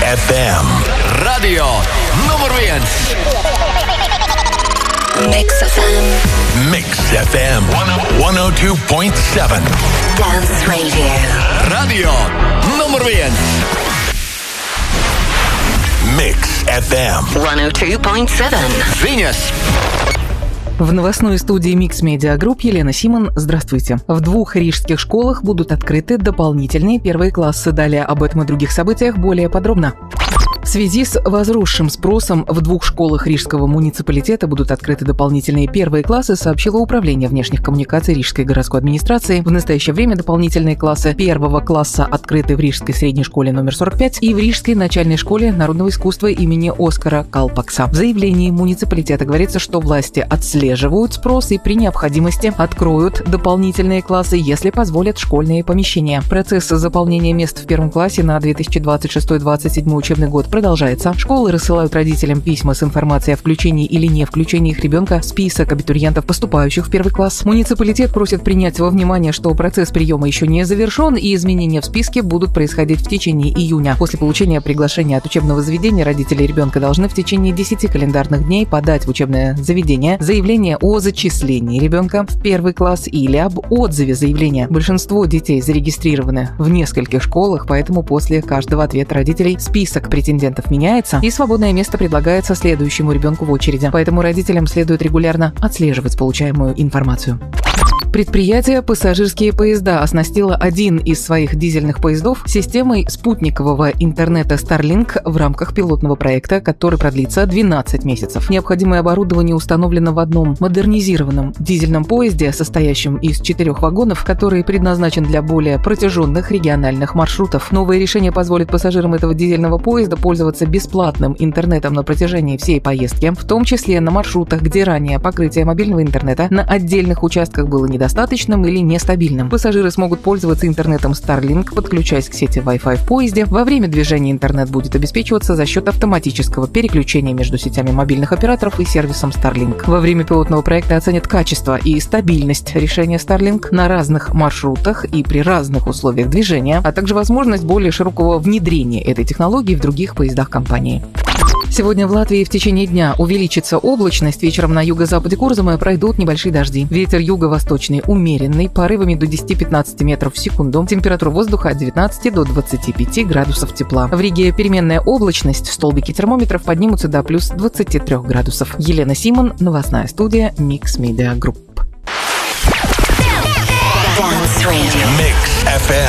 FM. Radio nummer 1. Mix FM. Mix FM 102.7. Dance Radio. Radio nummer 1. Mix FM 102.7. Venus. В новостной студии Mix Media Group Елена Симон. Здравствуйте. В 2 рижских школах будут открыты дополнительные первые классы. Далее об этом и других событиях более подробно. В связи с возросшим спросом в 2 школах Рижского муниципалитета будут открыты дополнительные первые классы, сообщило Управление внешних коммуникаций Рижской городской администрации. В настоящее время дополнительные классы 1 класса открыты в Рижской средней школе номер 45 и в Рижской начальной школе народного искусства имени Оскара Калпакса. В заявлении муниципалитета говорится, что власти отслеживают спрос и при необходимости откроют дополнительные классы, если позволят школьные помещения. Процесс заполнения мест в 1 классе на 2026-2027 учебный год продолжается. Школы рассылают родителям письма с информацией о включении или не включении их ребенка в список абитуриентов, поступающих в 1 класс. Муниципалитет просит принять во внимание, что процесс приема еще не завершен, и изменения в списке будут происходить в течение июня. После получения приглашения от учебного заведения родители ребенка должны в течение 10 календарных дней подать в учебное заведение заявление о зачислении ребенка в 1 класс или об отзыве заявления. Большинство детей зарегистрированы в нескольких школах, поэтому после каждого ответа родителей список претендентов меняется, и свободное место предлагается следующему ребенку в очереди. Поэтому родителям следует регулярно отслеживать получаемую информацию. Предприятие «Пассажирские поезда» оснастило один из своих дизельных поездов системой спутникового интернета Starlink в рамках пилотного проекта, который продлится 12 месяцев. Необходимое оборудование установлено в одном модернизированном дизельном поезде, состоящем из 4 вагонов, который предназначен для более протяженных региональных маршрутов. Новое решение позволит пассажирам этого дизельного поезда пользоваться бесплатным интернетом на протяжении всей поездки, в том числе на маршрутах, где ранее покрытие мобильного интернета на отдельных участках было недостаточным или нестабильным. Пассажиры смогут пользоваться интернетом Starlink, подключаясь к сети Wi-Fi в поезде. Во время движения интернет будет обеспечиваться за счет автоматического переключения между сетями мобильных операторов и сервисом Starlink. Во время пилотного проекта оценят качество и стабильность решения Starlink на разных маршрутах и при разных условиях движения, а также возможность более широкого внедрения этой технологии в других поездах компании. Сегодня в Латвии в течение дня увеличится облачность. Вечером на юго-западе Курзама пройдут небольшие дожди. Ветер юго-восточный умеренный, порывами до 10-15 метров в секунду. Температура воздуха от 19 до 25 градусов тепла. В Риге переменная облачность. Столбики термометров поднимутся до плюс 23 градусов. Елена Симон, новостная студия Mix Media Group. Mix FM